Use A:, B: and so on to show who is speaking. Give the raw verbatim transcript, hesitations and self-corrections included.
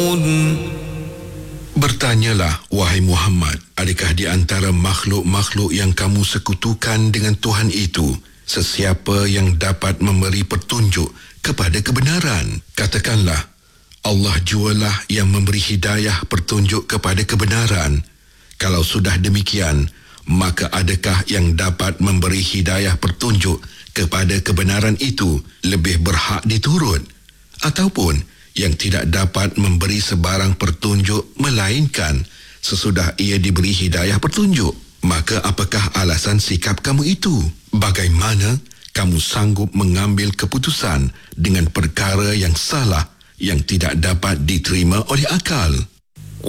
A: Bertanyalah, wahai Muhammad, adakah di antara makhluk-makhluk yang kamu sekutukan dengan Tuhan itu sesiapa yang dapat memberi petunjuk kepada kebenaran? Katakanlah, Allah jualah yang memberi hidayah petunjuk kepada kebenaran. Kalau sudah demikian, maka adakah yang dapat memberi hidayah petunjuk kepada kebenaran itu lebih berhak diturut? Ataupun yang tidak dapat memberi sebarang petunjuk melainkan sesudah ia diberi hidayah petunjuk? Maka apakah alasan sikap kamu itu? Bagaimana kamu sanggup mengambil keputusan dengan perkara yang salah yang tidak dapat diterima oleh akal?